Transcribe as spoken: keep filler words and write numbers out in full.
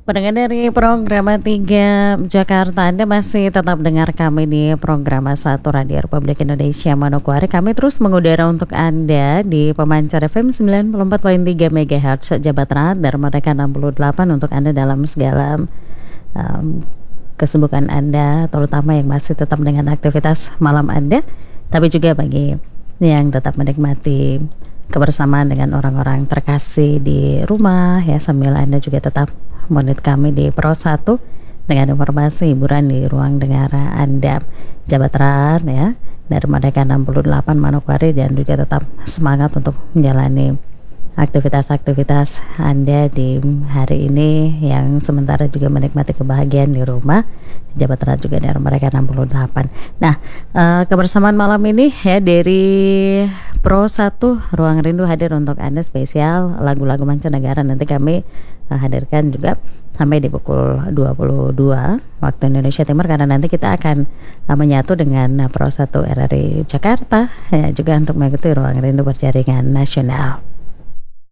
Pendengar dari program tiga Jakarta, Anda masih tetap dengar kami di program satu Radio Republik Indonesia Manokwari. Kami terus mengudara untuk Anda di pemancar F M sembilan puluh empat koma tiga MHz Jabat Rat dan mereka enam puluh delapan untuk Anda dalam segala um, kesibukan Anda, terutama yang masih tetap dengan aktivitas malam Anda, tapi juga bagi yang tetap menikmati kebersamaan dengan orang-orang terkasih di rumah ya, sambil Anda juga tetap menit kami di Pro satu dengan informasi hiburan di ruang dengar Anda Jabat Rat ya, dari mereka enam puluh delapan Manokwari, dan juga tetap semangat untuk menjalani aktivitas-aktivitas Anda di hari ini yang sementara juga menikmati kebahagiaan di rumah Jabat Rat juga dari mereka enam puluh delapan. Nah, uh, kebersamaan malam ini ya dari Pro satu Ruang Rindu hadir untuk Anda spesial lagu-lagu mancanegara. Nanti kami uh, hadirkan juga sampai di pukul dua puluh dua waktu Indonesia Timur, karena nanti kita akan uh, menyatu dengan uh, Pro satu R R I Jakarta ya, juga untuk mengikuti Ruang Rindu berjaringan nasional.